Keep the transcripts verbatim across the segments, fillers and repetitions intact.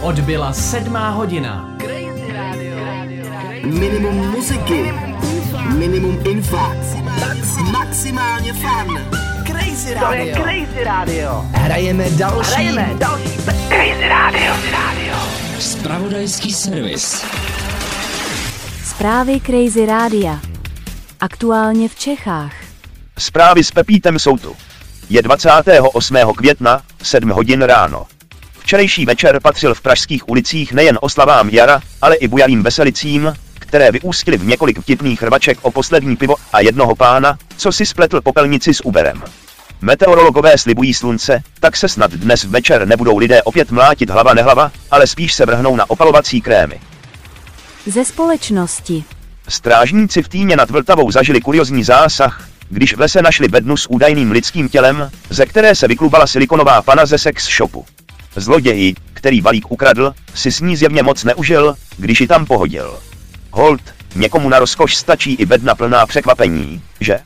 Odbyla sedmá hodina. Crazy Radio. Minimum muziky, minimum informací, maximálně fun. Crazy Radio. To je Crazy Radio. Hrajeme další. Hrajeme další. Crazy Radio. Zpravodajský servis. Zprávy Crazy Rádia. Aktuálně v Čechách. Zprávy s Pepítem jsou tu. Je dvacátého osmého května, sedm hodin ráno. Včerejší večer patřil v pražských ulicích nejen oslavám jara, ale i bujarým veselicím, které vyústily v několik vtipných rvaček o poslední pivo a jednoho pána, co si spletl popelnici s Uberem. Meteorologové slibují slunce, tak se snad dnes večer nebudou lidé opět mlátit hlava nehlava, ale spíš se vrhnou na opalovací krémy. Ze společnosti. Strážníci v Týně nad Vltavou zažili kuriozní zásah, když v lese našli bednu s údajným lidským tělem, ze které se vyklubala silikonová pana ze sex shopu. Zloděj, který balík ukradl, si s ní zjevně moc neužil, když ji tam pohodil. Hold, někomu na rozkoš stačí i bedna plná překvapení, že?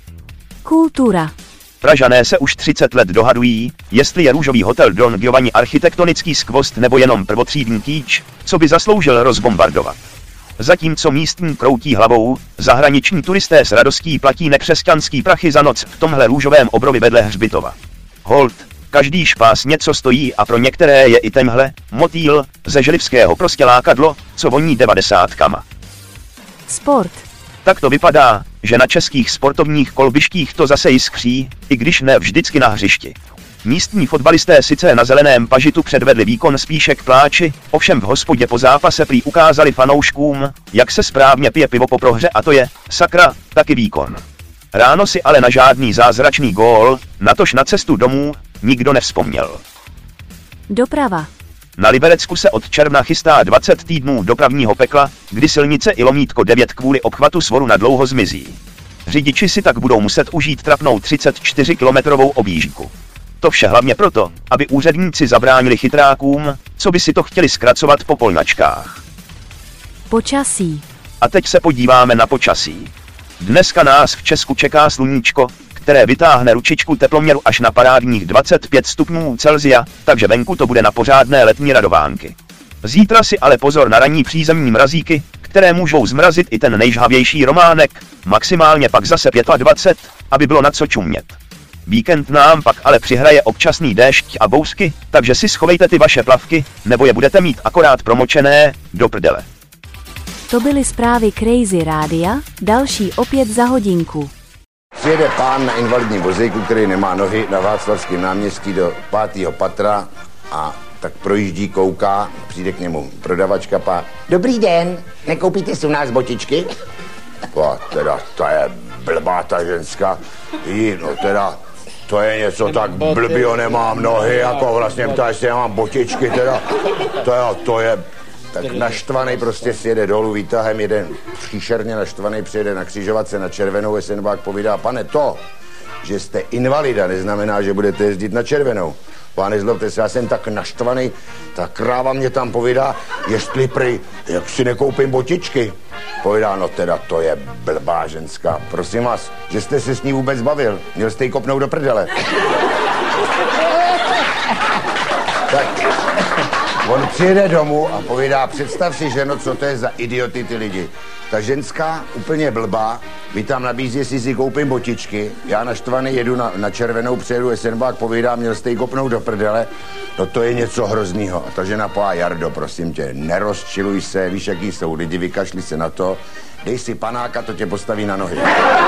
Kultura. Pražané se už třicet let dohadují, jestli je růžový hotel Don Giovanni architektonický skvost nebo jenom prvotřídní kýč, co by zasloužil rozbombardovat. Zatímco místní kroutí hlavou, zahraniční turisté s radostí platí nekřesťanský prachy za noc v tomhle růžovém obrovi vedle hřbitova. Hold, každý špás něco stojí a pro některé je i tenhle motýl ze želivského prostě lákadlo, co voní devadesátkama. Sport. Tak to vypadá, že na českých sportovních kolbištích to zase jiskří, i když ne vždycky na hřišti. Místní fotbalisté sice na zeleném pažitu předvedli výkon spíše k pláči, ovšem v hospodě po zápase prý ukázali fanouškům, jak se správně pije pivo po prohře a to je, sakra, taky výkon. Ráno si ale na žádný zázračný gól, natož na cestu domů, nikdo nevzpomněl. Doprava. Na Liberecku se od června chystá dvacet týdnů dopravního pekla, kdy silnice i lomítko devět kvůli obchvatu Svoru na dlouho zmizí. Řidiči si tak budou muset užít trapnou třicet čtyři kilometrovou objížďku. To vše hlavně proto, aby úředníci zabránili chytrákům, co by si to chtěli zkracovat po polnačkách. Počasí. A teď se podíváme na počasí. Dneska nás v Česku čeká sluníčko, které vytáhne ručičku teploměru až na parádních dvacet pět stupňů Celsia, takže venku to bude na pořádné letní radovánky. Zítra si ale pozor na ranní přízemní mrazíky, které můžou zmrazit i ten nejžhavější románek, maximálně pak zase dvacet pět, aby bylo na co čumět. Víkend nám pak ale přihraje občasný déšť a bouřky, takže si schovejte ty vaše plavky, nebo je budete mít akorát promočené, do prdele. To byly zprávy Crazy Rádia, další opět za hodinku. Přijede pán na invalidním vozíku, který nemá nohy, na Václavském náměstí do pátého patra a tak projíždí, kouká, přijde k němu prodavačka, pá. Dobrý den, nekoupíte si u nás botičky? Pá, teda, to je blbá ta ženská. Jí, no teda, to je něco tak blbýho, nemám nohy, jako vlastně ptá, jestli já mám botičky, teda, to je, to je, tak naštvaný prostě si jede dolů výtahem, jeden příšerně naštvaný přijede na křižovatce na červenou, Esenbák povídá, pane, to, že jste invalida, neznamená, že budete jezdit na červenou. Pane, nezlobte se, já jsem tak naštvaný, ta kráva mě tam povídá, jestli prý, jak si nekoupím botičky. Povídá, no teda, to je blbá ženská. Prosím vás, že jste se s ní vůbec bavil, měl jste jí kopnout do prdele. Tak on přijede domů a povídá, představ si, ženo, co to je za idioty ty lidi. Ta ženská, úplně blbá, mi tam nabízí, jestli si koupím botičky, já naštvaný jedu na, na červenou, přijedu Esenbák, povídá, měl jste jí kopnout do prdele, no to je něco hroznýho. A ta žena pová, Jardo, prosím tě, nerozčiluj se, víš, jaký jsou lidi, vykašli se na to, dej si panáka, to tě postaví na nohy.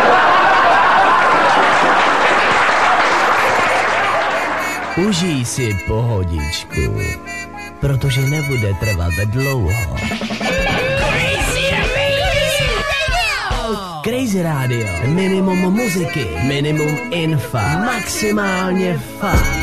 Užij si pohodičku, protože nebude trvat dlouho. Crazy Radio. Minimum muziky, minimum infa, maximálně fun.